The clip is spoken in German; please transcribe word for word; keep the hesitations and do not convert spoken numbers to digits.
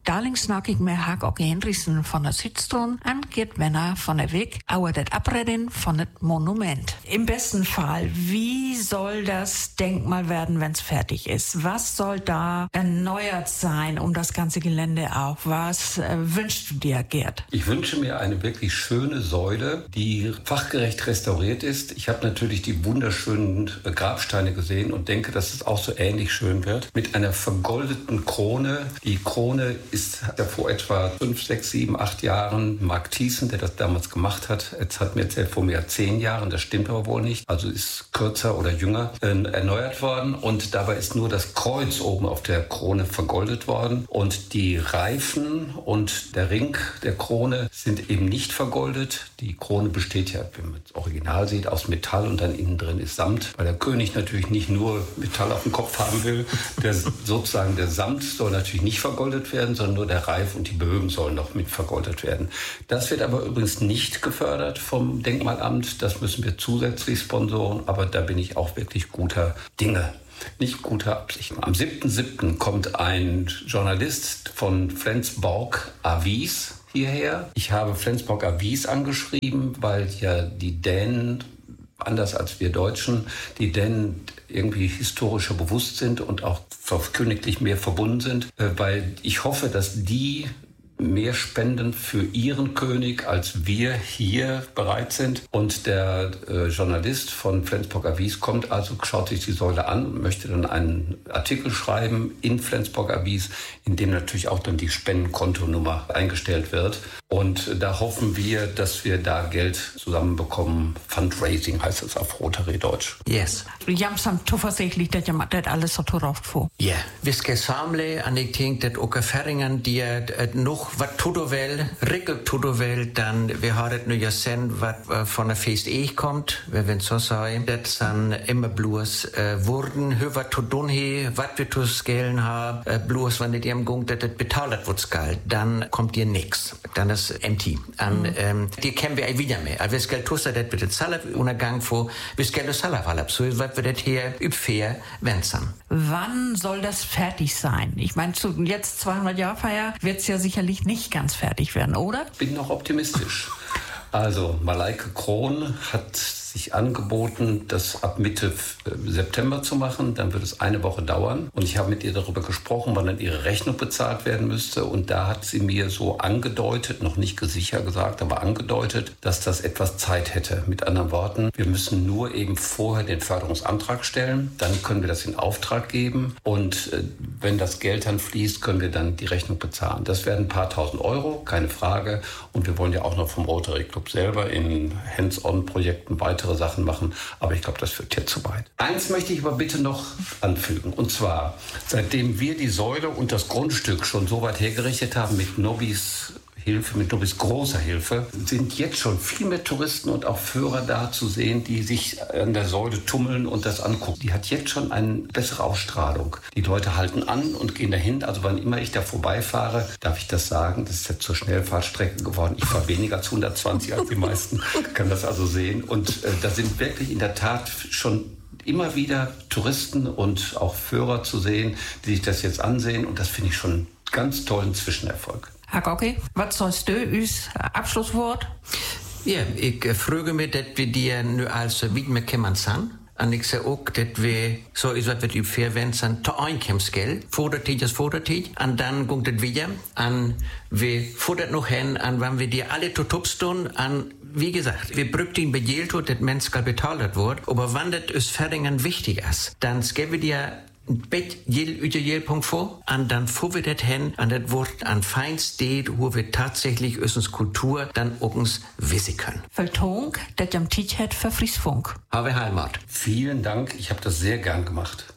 Darling snak ik met Haak Okke Hendriksen van der Sitzton an Gert Wenner von der Weg, aber das Abredden von das Monument. Im besten Fall, wie soll das Denkmal werden, wenn es fertig ist? Was soll da erneuert sein um das ganze Gelände auch? Was äh, wünschst du dir, Gerd? Ich wünsche mir eine wirklich schöne Säule, die fachgerecht restauriert ist. Ich habe natürlich die wunderschönen Grabsteine gesehen und denke, dass es auch so ähnlich schön wird. Mit einer vergoldeten Krone. Die Krone ist ja vor etwa fünf, sechs, sieben, acht Jahren Mark Thiessen, der das damals gemacht hat. Jetzt hat mir erzählt, vor mehr zehn Jahren. Das stimmt aber wohl nicht. Also ist kürzer oder jünger äh, erneuert worden. Und dabei ist nur das Kreuz oben auf der Krone vergoldet worden. Und die Reifen und der Ring der Krone sind eben nicht vergoldet. Die Krone besteht ja, wenn man das Original sieht, aus Metall und dann innen drin ist Samt. Weil der König natürlich nicht nur Metall auf dem Kopf haben will. Der, sozusagen der Samt soll natürlich nicht vergoldet werden, sondern nur der Reif und die Bögen sollen noch mit vergoldet werden. Das wird aber übrigens nicht gefördert vom Denkmalamt. Das müssen wir zusätzlich sponsoren. Aber da bin ich auch wirklich guter Dinge. Nicht guter Absichten. Am siebten siebten kommt ein Journalist von Flensborg Avis hierher. Ich habe Flensborg Avis angeschrieben, weil ja die Dänen, anders als wir Deutschen, die Dänen irgendwie historischer bewusst sind und auch königlich mehr verbunden sind, weil ich hoffe, dass die mehr spenden für ihren König, als wir hier bereit sind. Und der äh, Journalist von Flensborg Avis kommt also, schaut sich die Säule an und möchte dann einen Artikel schreiben in Flensborg Avis, in dem natürlich auch dann die Spendenkontonummer eingestellt wird. Und äh, da hoffen wir, dass wir da Geld zusammenbekommen. Fundraising heißt es auf Rotary Deutsch. Yes. Jam sam toeversichtlich dat je dat alles so toeroft voor. Ja, yeah. Vi skal samle, en ik denk dat ook erfaringen, die uh, nog wat todovel, rikkel todovel, dan vi har het nu ja sen wat uh, van een feest eeg komt, we willen zo zeggen, dat zijn immer bloos uh, worden, hoe wat to doen he, wat we to skelen ha, uh, bloos wanneer die am gang dat het betaald wordt skal, dan komt hier niks, dan is empty. En mm. um, die kennen we wieder mee. Also we skal tossen dat we het zelf ondergang voor, we skal het zelf halb, so wat we dat hier upfair wensen. Wann soll das fertig sein? Ich meine, zu jetzt zweihundert Jahre Feier wird es ja sicherlich nicht ganz fertig werden, oder? Ich bin noch optimistisch. Also Malaike Krohn hat sich angeboten, das ab Mitte September zu machen. Dann wird es eine Woche dauern. Und ich habe mit ihr darüber gesprochen, wann dann ihre Rechnung bezahlt werden müsste. Und da hat sie mir so angedeutet, noch nicht sicher gesagt, aber angedeutet, dass das etwas Zeit hätte. Mit anderen Worten, wir müssen nur eben vorher den Förderungsantrag stellen. Dann können wir das in Auftrag geben. Und äh, wenn das Geld dann fließt, können wir dann die Rechnung bezahlen. Das werden ein paar tausend Euro, keine Frage. Und wir wollen ja auch noch vom Rotary Club selber in Hands-on-Projekten weitere Sachen machen, aber ich glaube, das führt hier zu weit. Eins möchte ich aber bitte noch anfügen, und zwar, seitdem wir die Säule und das Grundstück schon so weit hergerichtet haben mit Nobis Hilfe, mit Nobis großer Hilfe, sind jetzt schon viel mehr Touristen und auch Führer da zu sehen, die sich an der Säule tummeln und das angucken. Die hat jetzt schon eine bessere Ausstrahlung. Die Leute halten an und gehen dahin. Also wann immer ich da vorbeifahre, darf ich das sagen, das ist jetzt zur Schnellfahrtstrecke geworden. Ich fahre weniger als hundertzwanzig als die meisten, kann das also sehen. Und äh, da sind wirklich in der Tat schon immer wieder Touristen und auch Führer zu sehen, die sich das jetzt ansehen. Und das finde ich schon einen ganz tollen Zwischenerfolg. Haak Okke, wat zoals du uw abschlusswoord? Ja, ik vroeg me dat we die nu als widme kennen zijn. En ik zei ook dat we zo is wat we op vier wensen te einkemskel. Vordertid is vordertid. En dan komt het weer. En we voeren nog hen. En wanneer we die alle tot opstaan. En wie gesagt, wir brücken bejeelt wordt dat mens skal betaald wordt. Aber wanneer het us Ferdingen wichtig is, dan geven we die bet jel uit jel punkt voor en dan voeren we dat hen en dat wordt een fijn steed hoe we tatsächlich onze Kultur dan ook eens wissen können. Vertonk, dat jam Tiet het für Friesfunk. Habe Heimat. Vielen Dank, ich habe das sehr gern gemacht.